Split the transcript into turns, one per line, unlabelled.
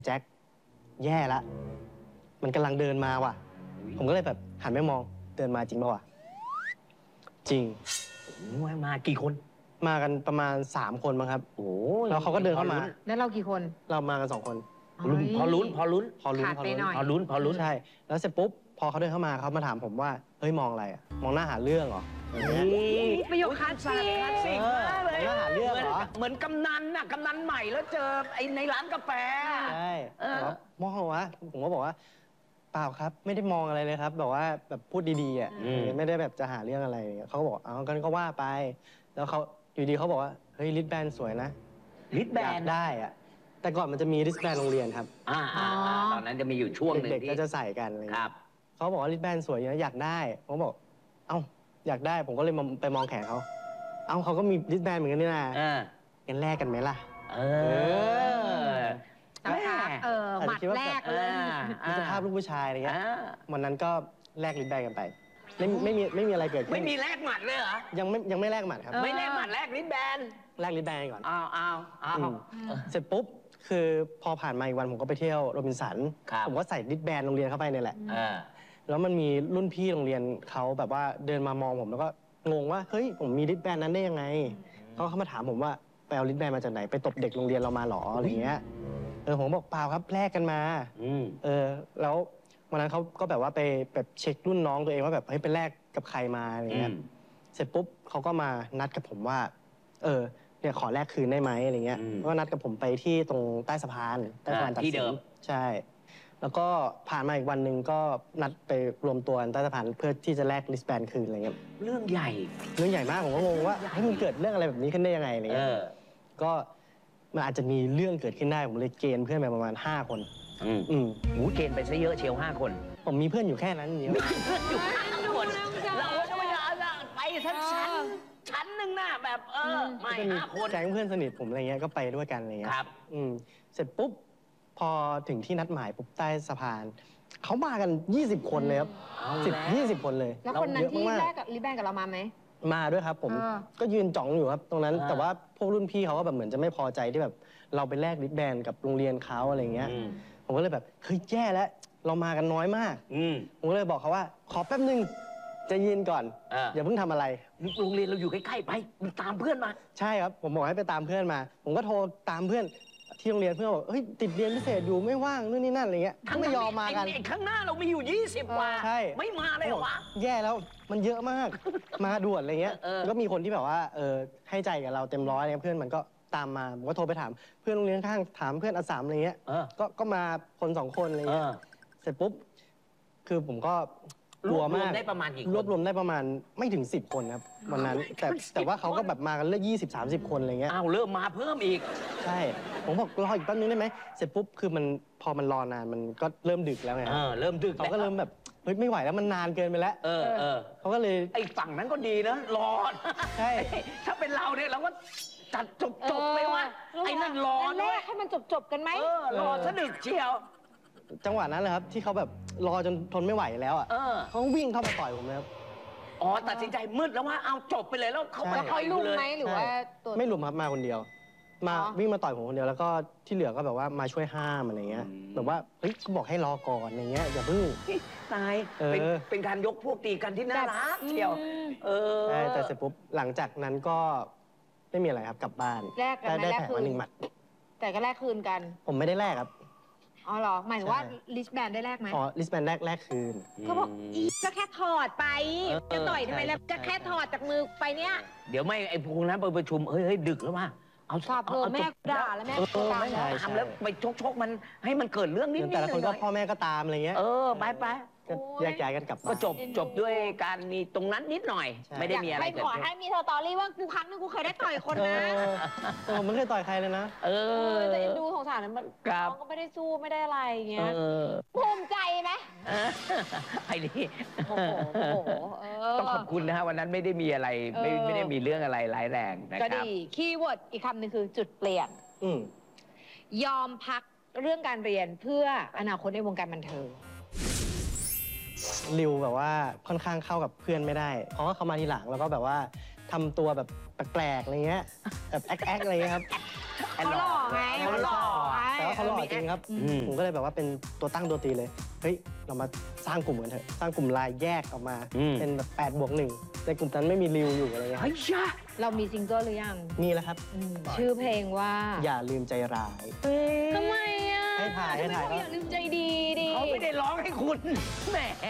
แจ็คแย่ละมันกำลังเดินมาว่ะผมก็เลยแบบหันไปมองเดินมาจริงป่าวะจริง
มากี่คน
มากันประมาณ3 คนมั้งครับ
โอ้
แล้วเขาก็เดินเข้ามา
แล้วเรากี่คน
เรามากัน2 คน
พอลุ้น
ใช่แล้วเสร็จปุ๊บพอเขาเดินเข้ามาเขามาถามผมว่าเฮ้ยมองอะไรอะมองหน้าหาเรื่องเหรอ
ประโยคคลาสสิก
มากเลย
หน้าหาเรื่องเหรอ
เหมือนกำนันน่ะกำนันใหม่แล้วเจอไอ้ในร้านกาแฟ
ใช่มองวะผมก็บอกว่าเปล่าครับไม่ได้มองอะไรเลยครับแบบว่าแบบพูดดีๆอ่ะไม่ได้แบบจะหาเรื่องอะไรเขาก็บอกเอากันก็ว่าไปแล้วเขาอยู่ดีเขาบอกว่าเฮ้ยลิสแบนสวยนะ
ลิสแบน
ได้อะแต่ก่อนมันจะมีลิสแบนโรงเรียนครับ
ตอนนั้นจะมีอยู่ช่วงหนึ่ง
เด็กๆก็จะใส่กันอะไร
ครับ
เขาบอกว่าลิสแบนสวยนะอยากได้ผมบอกเอ้าอยากได้ผมก็เลยไปมองแขนเขาเอ้าเขาก็มีลิสแบนเหมือนกันนี่นะงั้นแลกกันไหมล่ะ
หมัดแรกเลย
มิตรภาพลูกผู้ชายอะไรเงี้ยวันนั้นก็แลกลิสแบนกันไปไม่มีอะไรเกิดขึ้น
ไม่มีแลกหมัดเลยเหรอ
ยังไม่แลกหมัดครับ
ไม่แลกหมัดแลกลิสแบน
แลกลิสแบนก่อน
อ้าว
เสร็จปุ๊บคือพอผ่านมาอีกวันผมก็ไปเที่ยวโรบินสันผมก็ใส่ลิสแบนโรงเรียนเข้าไปนี่แหละแล้วมันมีรุ่นพี่โรงเรียนเขาแบบว่าเดินมามองผมแล้วก็งงว่าเฮ้ยผมมีลิสแบนนั้นได้ยังไงเขามาถามผมว่าไปเอาลิสแบนมาจากไหนไปตบเด็กโรงเรียนเรามาหรออะไรเงี้ยผมบอกเปล่าครับแลกกันมาแล้ววันนั้นเขาก็แบบว่าไปแบบเช็ครุ่นน้องตัวเองว่าแบบเฮ้ยไปแลกกับใครมาอะไรเงี้ยเสร็จปุ๊บเขาก็มานัดกับผมว่าเนี่ยขอแลกคืนได้ไหมอะไรเงี้ยก็นัดกับผมไปที่ตรงใต้สะพานตัดสินใช่แล้วก็ผ่านมาอีกวันหนึ่งก็นัดไปรวมตัวกันใต้สะพานเพื่อที่จะแลกลิสแบนคืนอะไรเงี้ย
เรื่องใหญ่
มากผมก็งงว่าให้มันเกิดเรื่องอะไรแบบนี้ขึ้นได้ยังไงอะไรเงี้ยก็มันอาจจะมีเรื่องเกิดขึ้นได้ผมเลยเกณฑ์เพื่อนไปประมาณ5 คน
เกณฑ์ไปซะเยอะเชียว5 คน
ผมมีเพื่อนอยู่แค่นั้นเดียว
มีเพื่อนอยู่5 คนเราจะไม่ไปสักชั้นหนึ่งนะแบบไม่5 คน
แก๊งเพื่อนสนิทผมอะไรเงี้ยก็ไปด้วยกันอะไรเงี้ย
ครับ
เสร็จปุ๊บพอถึงที่นัดหมายปุ๊บใต้สะพานเขามากัน20 คนเลยครับ20 คนเลย
แล้วคนนั้นที่แรกกับลิสแบนกับเรามาไหม
มาด้วยครับผมก็ยืนจ่องอยู่ครับตรงนั้นแต่ว่าพวกรุ่นพี่เขาก็แบบเหมือนจะไม่พอใจที่แบบเราไปแลกลิสแบนกับโรงเรียนเขาอะไรเงี้ยผมก็เลยแบบเฮ้ยแย่แล้วเรามากันน้อยมากผมก็เลยบอกเขาว่าขอแป๊บนึงจะยืนก่อนอย่าเพิ่งทำอะไร
โรงเรียนเราอยู่ใกล้ๆไปตามเพื่อนมา
ใช่ครับผมบอกให้ไปตามเพื่อนมาผมก็โทรตามเพื่อนที่โรงเรียนเพื่อนบอกเฮ้ยติดเรียนพิเศษอยู่ไม่ว่างนู่นนี่นั่นอะไรเงี้ยไม่ยอมมากัน
ข้างหน้าเรามีอยู่20 กว่าไม่มาเลยเหรอวะ
แย่แล้วมันเยอะมากมาด่วนอะไรเงี้ยก็มีคนที่แบบว่าให้ใจกับเราเต็มร้อยเพื่อนมันก็ตามมาผมก็โทรไปถามเพื่อนโรงเรียนข้างถามเพื่อนอาสามอะไรเงี้ยก็มาคน2 คนอะไรเงี้ยเสร็จปุ๊บคือผมก็กลัวมาก
ได้ประมาณกี่
รวบรวมได้ประมาณไม่ถึง10 คนครับวันนั้นแต่ว่าเขาก็แบบมากันเรื่อย20-30 คนอะไรเงี้ย
เริ่มมาเพิ่มอีก
ใช่ผมบอกรออีกแป๊บนึงได้ไหมเสร็จปุ๊บคือมันพอมันรอนานมันก็เริ่มดึกแล้วไง
เริ่มดึก
เขาก็เริ่มแบบเฮ้ยไม่ไหวแล้วมันนานเกินไปแล้วเขาก็เลย
ไอ้ฝั่งนั้นก็ดีนะรอ
ใช่
ถ้าเป็นเราเนี่ยเราก็จัดจบไปว่าไอ้นั่นรอ
ด้วยให้มันจบกันไหม
รอซะดึกเชียว
จังหวะนั้นเลยครับที่เขาแบบรอจนทนไม่ไหวแล้วอ่ะเขาวิ่งเข้ามาต่อยผมเลยครับ
ตัดสินใจมืดแล้วว่าเอาจบไปเลยแล้วเขา
ลุมไหมหรือว่า
ไม่ลุมครับมาคนเดียวมาวิ่งมาต่อยผมคนเดียวแล้วก็ที่เหลือก็แบบว่ามาช่วยห้ามอะไรเงี้ยแบบว่าเฮ้ยเขาบอกให้รอก่อนอะไรเงี้ยอย่าเพิ่ง
ตายเป็นการยกพวกตีกันที่น่ารักเชียว
ใช่แต่เสร็จปุ๊บหลังจากนั้นก็ไม่มีอะไรครับกลับบ้านได้แผลมา1 หมัด
แต่ก็แลกคืนกัน
ผมไม่ได้แลกครับ
อ๋อเหรอหมายถึงว่าลิสแบนได้แลกไหม
ลิสแบนแลกคืน
เขาบอกก็แค่ถอดไปจะต่อยทำไมแล้วก็แค่ถอดจากมือไปเนี้ย
เดี๋ยวไม่ไอ้พวกนั้นไปประชุมเฮ้ยดึกแล้วมา
เอาชอบแม่ด่าแล้วแม่
ทำแล้วไปชกมันให้มันเกิดเรื่องนิด
แต่ละคนก็พ่อแม่ก็ตามอะไรเงี้ย
ไป
ก็แยกย้ายกันกลับ
ก็จบด้วยการมีตรงนั้นนิดหน่อยไม่ได้มีอะไรเกิดขึ้น
ไม่ขอให้มีสตอรี่ว่ากูครั้งนึงกูเคยได้ต่อยคนนะ
ผมไม่เคยต่อยใครเลยนะ
แต่ดูสงสารมันน้องก็ไม่ได้สู้ไม่ได้อะไรเงี้ยภูมิใจไหม
ไอ้นี่ต้องขอบคุณนะฮะวันนั้นไม่ได้มีอะไรไม่ได้มีเรื่องอะไรร้ายแรงนะครับ
ก็ดีคีย์เวิร์ดอีกคำหนึ่งคือจุดเปลี่ยนยอมพักเรื่องการเรียนเพื่ออนาคตในวงการบันเทิง
ริวแบบว่าค่อนข้างเข้ากับเพื่อนไม่ได้เพราะว่าเขามาทีหลังแล้วก็แบบว่าทำตัวแบบแปลกๆอะไรเงี้ยแบบแอ๊กอะไรเงี้ยครับ
เขาหล่อไงเขาหล่อ
แต่ว่าเขาหล่อจริงครับ ผมก็เลยแบบว่าเป็นตัวตั้งตัวตีเลย เฮ้ย เรามาสร้างกลุ่มกันเถอะ สร้างกลุ่มไลน์แยกออกมา เป็นแบบ8+1 ในกลุ่มนั้นไม่มีริวอยู่อะไรเงี้ย
เฮ้ยยะ
เรามีซิงเกิลหรือยัง
มีแล้วครับ
ชื่อเพลงว่า
อย่าลืมใจร้าย
ทำไมอ่ะ
ให้ถ่าย
ทำไมเขาอย่าลืมใจดีดิ
เขาไม่ได้ร้องให้คุณแหม